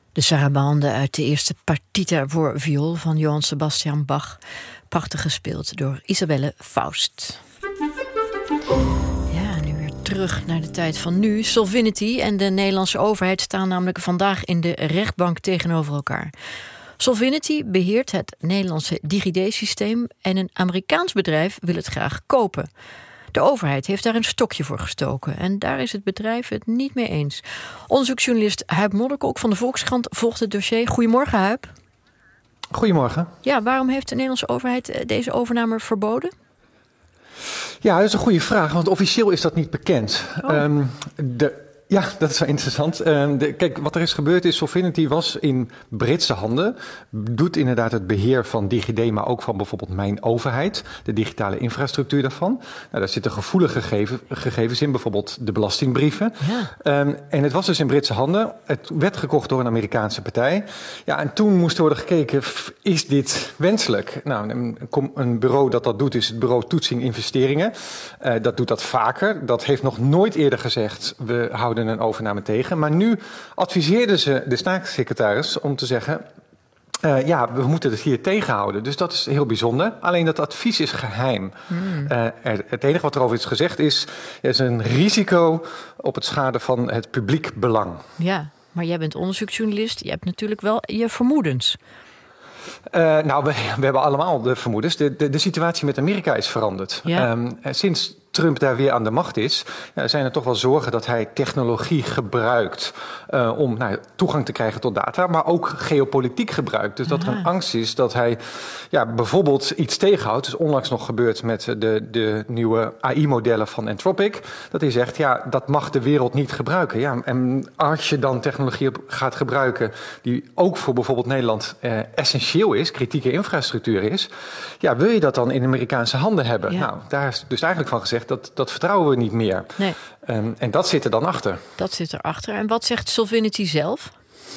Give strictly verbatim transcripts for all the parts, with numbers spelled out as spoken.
De sarabande uit de eerste partita voor viool van Johann Sebastian Bach. Prachtig gespeeld door Isabelle Faust. Ja, nu weer terug naar de tijd van nu. Solvinity en de Nederlandse overheid staan namelijk vandaag in de rechtbank tegenover elkaar. Solvinity beheert het Nederlandse DigiD-systeem en een Amerikaans bedrijf wil het graag kopen. De overheid heeft daar een stokje voor gestoken en daar is het bedrijf het niet mee eens. Onderzoeksjournalist Huib Modderkolk van de Volkskrant volgt het dossier. Goedemorgen, Huib. Goedemorgen. Ja, waarom heeft de Nederlandse overheid deze overname verboden? Ja, dat is een goede vraag, want officieel is dat niet bekend. Oh. Um, de Ja, dat is wel interessant. Uh, de, kijk, wat er is gebeurd is, Solvinity was in Britse handen. Doet inderdaad het beheer van DigiD, maar ook van bijvoorbeeld mijn overheid. De digitale infrastructuur daarvan. Nou, daar zitten gevoelige gegeven, gegevens in, bijvoorbeeld de belastingbrieven. Ja. Um, en het was dus in Britse handen. Het werd gekocht door een Amerikaanse partij. Ja, en toen moest er worden gekeken, is dit wenselijk? Nou, een, een bureau dat dat doet is het bureau Toetsing Investeringen. Uh, dat doet dat vaker. Dat heeft nog nooit eerder gezegd, we houden een overname tegen. Maar nu adviseerden ze de staatssecretaris om te zeggen, Uh, ja, we moeten het hier tegenhouden. Dus dat is heel bijzonder. Alleen dat advies is geheim. Hmm. Uh, er, het enige wat erover is gezegd is, er is een risico op het schaden van het publiek belang. Ja, maar jij bent onderzoeksjournalist. Je hebt natuurlijk wel je vermoedens. Uh, nou, we, we hebben allemaal de vermoedens. De, de, de situatie met Amerika is veranderd. Ja. Um, sinds Trump daar weer aan de macht is, ja, zijn er toch wel zorgen dat hij technologie gebruikt uh, om nou, toegang te krijgen tot data, maar ook geopolitiek gebruikt. Dus dat Aha. er een angst is dat hij ja, bijvoorbeeld iets tegenhoudt. Dus onlangs nog gebeurd met de, de nieuwe A I-modellen van Anthropic. Dat hij zegt, ja, dat mag de wereld niet gebruiken. Ja, en als je dan technologie gaat gebruiken die ook voor bijvoorbeeld Nederland uh, essentieel is, kritieke infrastructuur is, ja, wil je dat dan in Amerikaanse handen hebben? Ja. Nou, daar is dus eigenlijk van gezegd, Dat, dat vertrouwen we niet meer. Nee. Um, en dat zit er dan achter. Dat zit erachter. En wat zegt Solvinity zelf?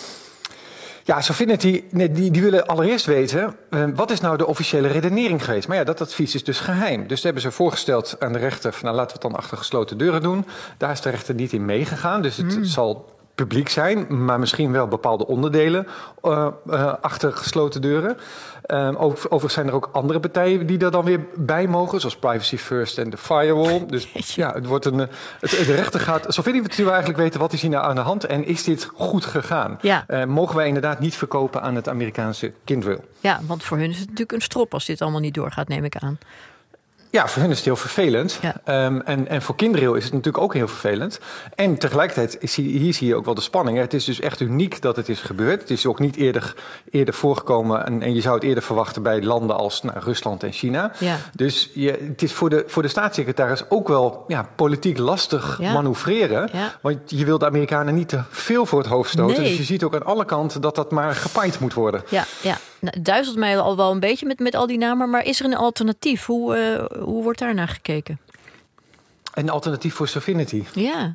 Ja, Solvinity, nee, die, die willen allereerst weten, uh, wat is nou de officiële redenering geweest? Maar ja, dat advies is dus geheim. Dus dat hebben ze voorgesteld aan de rechter, van, nou, laten we het dan achter gesloten deuren doen. Daar is de rechter niet in meegegaan. Dus het, mm. het zal publiek zijn, maar misschien wel bepaalde onderdelen uh, uh, achter gesloten deuren. Um, overigens zijn er ook andere partijen die er dan weer bij mogen, zoals Privacy First en de Firewall. Dus ja, het wordt een. Het, de rechter gaat. Solvinity wil eigenlijk weten, wat is hier nou aan de hand en is dit goed gegaan? Ja. Uh, mogen wij inderdaad niet verkopen aan het Amerikaanse Kindrill? Ja, want voor hun is het natuurlijk een strop als dit allemaal niet doorgaat, neem ik aan. Ja, voor hen is het heel vervelend. Ja. Um, en, en voor Kindrill is het natuurlijk ook heel vervelend. En tegelijkertijd, is hier, hier zie je ook wel de spanning. Het is dus echt uniek dat het is gebeurd. Het is ook niet eerder, eerder voorgekomen. En, en je zou het eerder verwachten bij landen als nou, Rusland en China. Ja. Dus je, het is voor de, voor de staatssecretaris ook wel ja, politiek lastig ja. manoeuvreren. Ja. Want je wil de Amerikanen niet te veel voor het hoofd stoten. Nee. Dus je ziet ook aan alle kanten dat dat maar gepaaid moet worden. Ja, ja. Nou, het duizelt mij al wel een beetje met, met al die namen. Maar is er een alternatief? Hoe, uh, hoe wordt daar naar gekeken? Een alternatief voor Solvinity? Ja.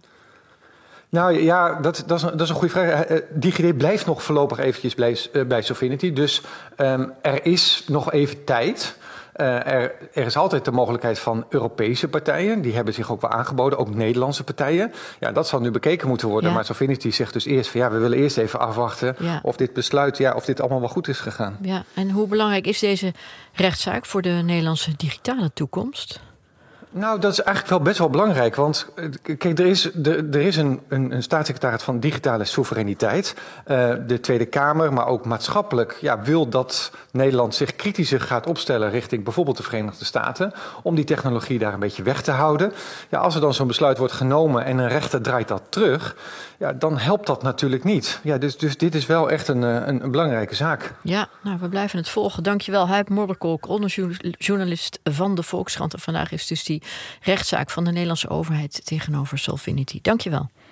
Nou ja, dat, dat, is, een, dat is een goede vraag. Uh, DigiD blijft nog voorlopig eventjes bij, uh, bij Solvinity. Dus um, er is nog even tijd. Uh, er, er is altijd de mogelijkheid van Europese partijen. Die hebben zich ook wel aangeboden, ook Nederlandse partijen. Ja, dat zal nu bekeken moeten worden. Ja. Maar Solvinity zegt dus eerst van ja, we willen eerst even afwachten ja. of dit besluit, ja, of dit allemaal wel goed is gegaan. Ja, en hoe belangrijk is deze rechtszaak voor de Nederlandse digitale toekomst? Nou, dat is eigenlijk wel best wel belangrijk. Want kijk, er is, er, er is een, een, een staatssecretaris van digitale soevereiniteit. Uh, de Tweede Kamer, maar ook maatschappelijk, ja, wil dat Nederland zich kritischer gaat opstellen richting bijvoorbeeld de Verenigde Staten. Om die technologie daar een beetje weg te houden. Ja, als er dan zo'n besluit wordt genomen en een rechter draait dat terug, ja, dan helpt dat natuurlijk niet. Ja, dus, dus dit is wel echt een, een, een belangrijke zaak. Ja, nou, we blijven het volgen. Dankjewel, Huib Modderkolk, onderzoeksjournalist van de Volkskrant. En vandaag is dus die rechtszaak van de Nederlandse overheid tegenover Solvinity. Dankjewel.